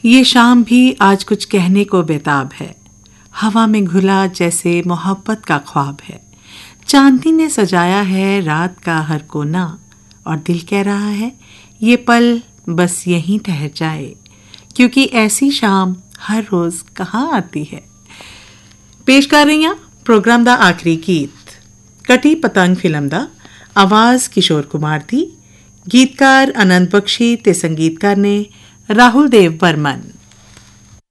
ये शाम भी आज कुछ कहने को बेताब है, हवा में घुला जैसे मोहब्बत का ख्वाब है। चांदनी ने सजाया है रात का हर कोना, और दिल कह रहा है ये पल बस यहीं ठहर जाए, क्योंकि ऐसी शाम हर रोज कहाँ आती है। पेश कर रही हैं प्रोग्राम दा आखिरी गीत कटी पतंग फिल्म दा। आवाज किशोर कुमार दी, गीतकार आनंद बख्शी ते संगीतकार ने राहुल देव बर्मन।